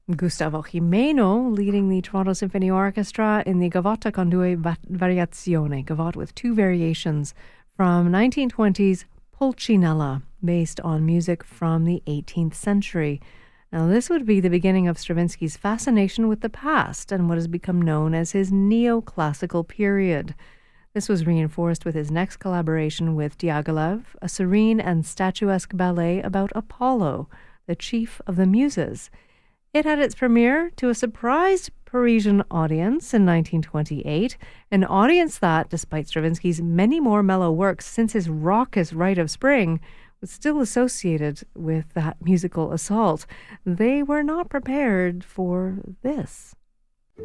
Gustavo Jimeno leading the Toronto Symphony Orchestra in the Gavotta con due variazioni, Gavotte with two variations from 1920's Pulcinella, based on music from the 18th century. Now, this would be the beginning of Stravinsky's fascination with the past and what has become known as his neoclassical period. This was reinforced with his next collaboration with Diaghilev, a serene and statuesque ballet about Apollo, the chief of the Muses. It had its premiere to a surprised Parisian audience in 1928, an audience that, despite Stravinsky's many more mellow works since his raucous Rite of Spring, was still associated with that musical assault. They were not prepared for this.